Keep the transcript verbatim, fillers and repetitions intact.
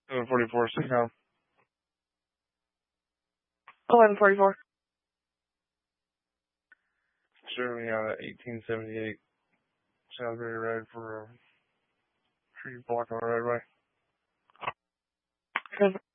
eleven forty-four, Signal. eleven forty-four. Showing out at eighteen seventy-eight Salisbury Road for a tree block on the roadway. Okay.